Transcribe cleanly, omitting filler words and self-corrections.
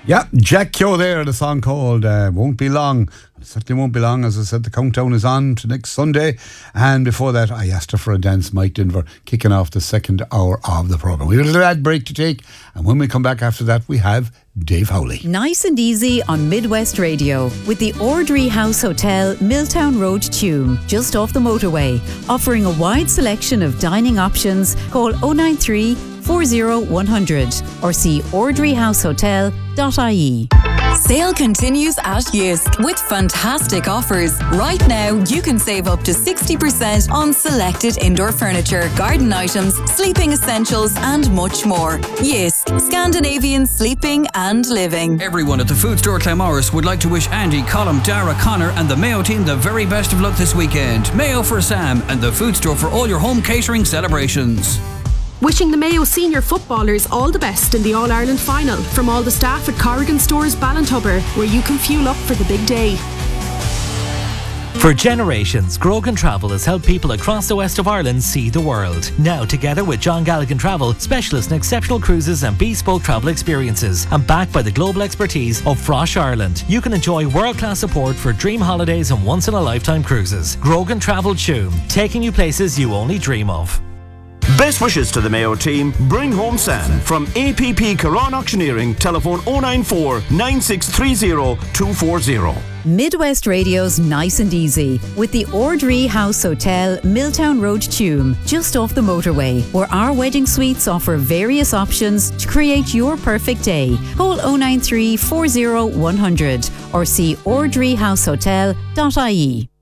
Yeah, Jack Keogh there, the song called Won't Be Long. It certainly won't be long. As I said, the countdown is on to next Sunday. And before that, I asked her for a dance, Mike Denver, kicking off the second hour of the programme. We have a little ad break to take, and when we come back after that, we have Dave Howley. Nice and easy on Midwest Radio with the Ordry House Hotel, Milltown Road, Tuam, just off the motorway. Offering a wide selection of dining options. Call 093 40100 or see ordryhousehotel.ie. Sale continues at Jysk with fantastic offers. Right now, you can save up to 60% on selected indoor furniture, garden items, sleeping essentials, and much more. Jysk, Scandinavian sleeping and living. Everyone at the Food Store Claremorris would like to wish Andy, Colm, Dara, Connor, and the Mayo team the very best of luck this weekend. Mayo for Sam and the Food Store for all your home catering celebrations. Wishing the Mayo senior footballers all the best in the All-Ireland final from all the staff at Corrigan Stores Ballintubber, where you can fuel up for the big day. For generations, Grogan Travel has helped people across the west of Ireland see the world. Now, together with John Galligan Travel, specialists in exceptional cruises and bespoke travel experiences, and backed by the global expertise of Frosh Ireland, you can enjoy world-class support for dream holidays and once-in-a-lifetime cruises. Grogan Travel Tuam, taking you places you only dream of. Best wishes to the Mayo team. Bring home Sam from APP Caron Auctioneering. Telephone 094 9630 240. Midwest Radio's Nice and Easy with the Ordry House Hotel, Milltown Road, Tuam, just off the motorway, where our wedding suites offer various options to create your perfect day. Call 093 40100 or see ordryhousehotel.ie.